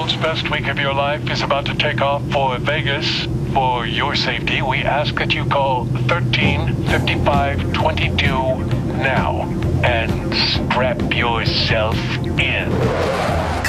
world's best week of your life is about to take off for Vegas. For your safety, we ask that you call 135522 now and strap yourself in.